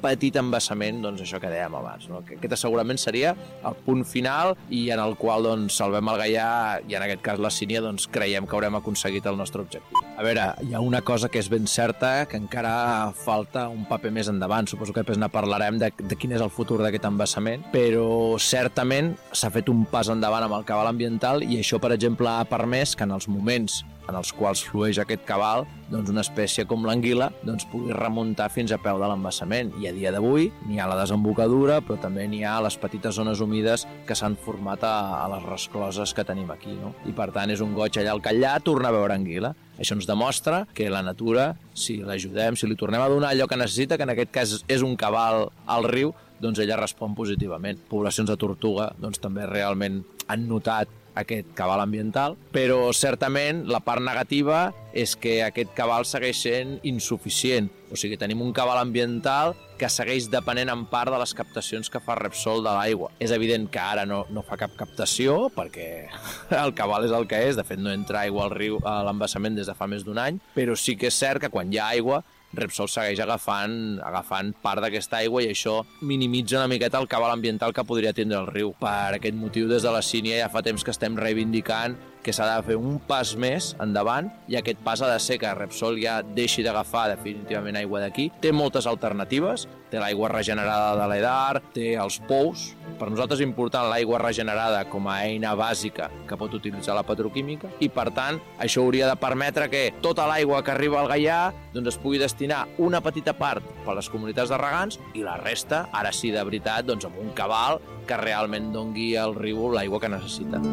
petit embassament, doncs això que dèiem abans, no? Aquest assegurament seria el punt final i en el qual doncs, salvem el Gaià i en aquest cas la Sínia doncs, creiem que haurem aconseguit el nostre objectiu. A veure, hi ha una cosa que és ben certa, que encara falta un paper més endavant. Suposo que després ne parlarem de quin és el futur d'aquest embassament, però certament s'ha fet un pas endavant amb el cabal ambiental i això, per exemple, ha permès que en els moments en els quals flueix aquest cabal, doncs una espècie com l'anguila doncs pugui remuntar fins a peu de l'embassament. I a dia d'avui n'hi ha la desembocadura, però també n'hi ha les petites zones humides que s'han format a les rescloses que tenim aquí, no? I per tant és un goig allà al Catllar tornar a veure anguila. Això ens demostra que la natura, si l'ajudem, si li tornem a donar allò que necessita, que en aquest cas és un cabal al riu, doncs ella respon positivament. Poblacions de tortuga doncs també realment han notat aquest cabal ambiental, però certament la part negativa és que aquest cabal segueix sent insuficient. O sigui, tenim un cabal ambiental que segueix depenent en part de les captacions que fa Repsol de l'aigua. És evident que ara no fa cap captació perquè el cabal és el que és, de fet no entra aigua al riu a l'embassament des de fa més d'un any, però sí que és cert que quan hi ha aigua Repsol segueix agafant part d'aquesta aigua i això minimitza una miqueta el cabal ambiental que podria tindre el riu. Per aquest motiu, des de la Sínia ja fa temps que estem reivindicant que s'ha de fer un pas més endavant i aquest pas ha de ser que Repsol ja deixi d'agafar definitivament aigua d'aquí. Té moltes alternatives, té l'aigua regenerada de l'Edar, té els pous. Per nosaltres és important l'aigua regenerada com a eina bàsica que pot utilitzar la petroquímica i, per tant, això hauria de permetre que tota l'aigua que arriba al Gaià doncs es pugui destinar una petita part per a les comunitats de regants i la resta, ara sí, de veritat, doncs amb un cabal que realment dongui al riu l'aigua que necessita.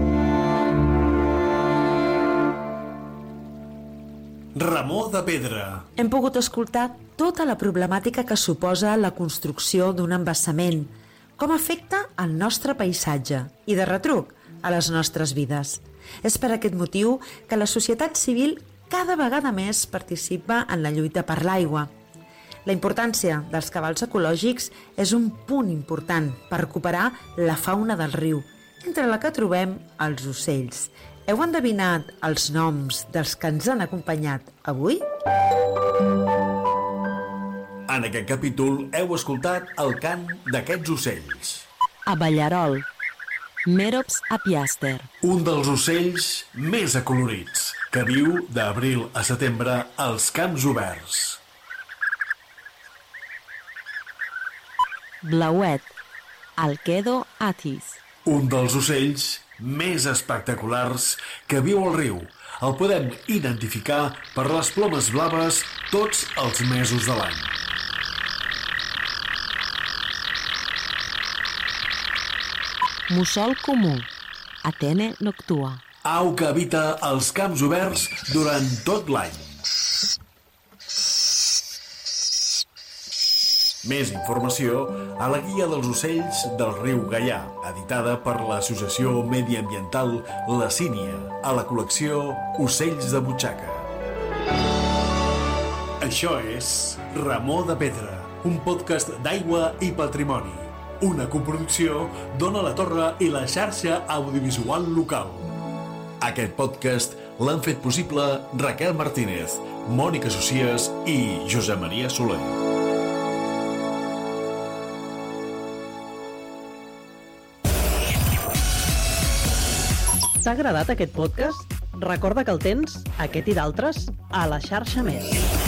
Ramó de Pedra. Hem pogut escoltar tota la problemàtica que suposa la construcció d'un embassament, com afecta el nostre paisatge i, de retruc, a les nostres vides. És per aquest motiu que la societat civil cada vegada més participa en la lluita per l'aigua. La importància dels cabals ecològics és un punt important per recuperar la fauna del riu, entre la que trobem els ocells. Heu endevinat els noms dels que ens han acompanyat avui? En aquest capítol heu escoltat el cant d'aquests ocells. Abellarol, Merops apiaster. Un dels ocells més acolorits, que viu d'abril a setembre als camps oberts. Blauet, Alcedo atis. Un dels ocells més espectaculars que viu al riu. El podem identificar per les plomes blaves tots els mesos de l'any. Mussol comú, Atene noctua. Au que habita els camps oberts durant tot l'any. Més informació a la Guia dels Ocells del Riu Gaià, editada per l'Associació Mediambiental La Sínia, a la col·lecció Ocells de Butxaca. Això és Ramó de Pedra, un podcast d'aigua i patrimoni. Una coproducció d'Ona la Torre i la xarxa audiovisual local. Aquest podcast l'han fet possible Raquel Martínez, Mònica Socias i Josep Maria Soler. T'ha agradat aquest podcast? Recorda que el tens, aquest i d'altres, a la xarxa Més.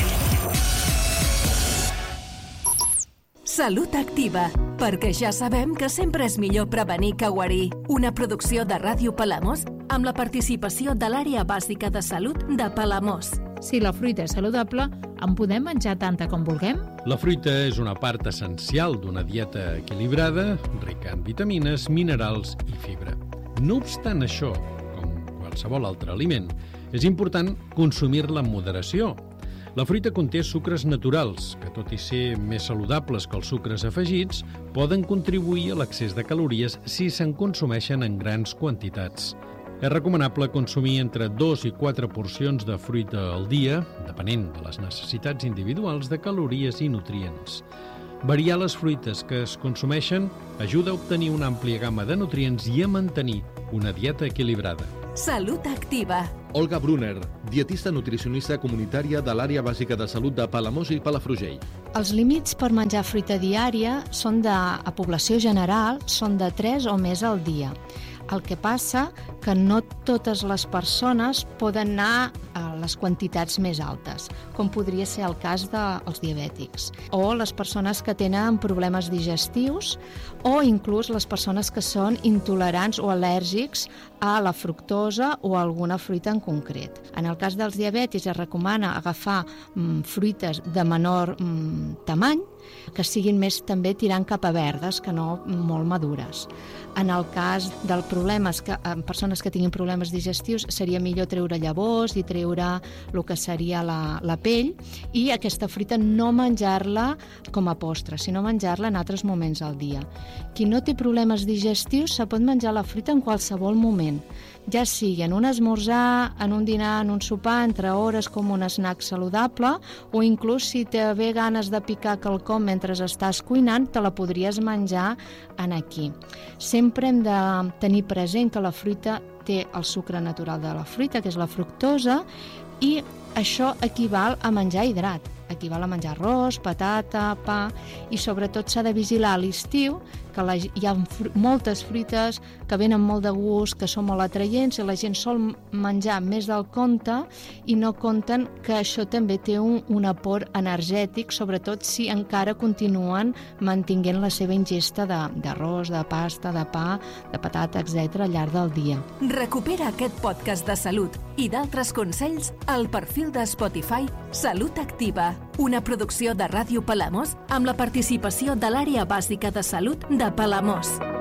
Salut Activa, perquè ja sabem que sempre és millor prevenir que guarir. Una producció de Ràdio Palamós amb la participació de l'Àrea Bàsica de Salut de Palamós. Si la fruita és saludable, en podem menjar tanta com vulguem? La fruita és una part essencial d'una dieta equilibrada, rica en vitamines, minerals i fibra. No obstant això, com qualsevol altre aliment, és important consumir-la amb moderació. La fruita conté sucres naturals, que tot i ser més saludables que els sucres afegits, poden contribuir a l'excés de calories si se'n consumeixen en grans quantitats. És recomanable consumir entre 2 i 4 porcions de fruita al dia, depenent de les necessitats individuals de calories i nutrients. Variar les fruites que es consumeixen ajuda a obtenir una àmplia gamma de nutrients i a mantenir una dieta equilibrada. Salut Activa, Olga Brunner, dietista nutricionista comunitària de l'àrea bàsica de salut de Palamós i Palafrugell. Els límits per menjar fruita diària a població general són de 3 o més al dia. El que passa que no totes les persones poden anar a les quantitats més altes, com podria ser el cas dels diabètics, o les persones que tenen problemes digestius, o inclús les persones que són intolerants o al·lèrgics a la fructosa o a alguna fruita en concret. En el cas dels diabètics es recomana agafar fruites de menor tamany, que siguin més també tirant cap a verdes, que no molt madures. En el cas del problemes en persones que tinguin problemes digestius, seria millor treure llavors i treure el que seria la pell, i aquesta fruita no menjar-la com a postre, sinó menjar-la en altres moments del dia. Qui no té problemes digestius se pot menjar la fruita en qualsevol moment, ja sigui en un esmorzar, en un dinar, en un sopar, entre hores com un snack saludable, o inclús si te ve ganes de picar quelcom mentre estàs cuinant, te la podries menjar aquí. Sempre hem de tenir present que la fruita té el sucre natural de la fruita, que és la fructosa, i això equival a menjar hidrat. Equival a menjar arròs, patata, pa, i sobretot s'ha de vigilar a l'estiu, que hi ha moltes fruites que venen molt de gust, que són molt atraients, i la gent sol menjar més del compte i no compten que això també té un aport energètic, sobretot si encara continuen mantenint la seva ingesta d'arròs, de pasta, de pa, de patata, etc. al llarg del dia. Recupera aquest podcast de salut i d'altres consells al perfil de Spotify Salut Activa, una producció de Ràdio Palamós amb la participació de l'àrea bàsica de salut de Palamós.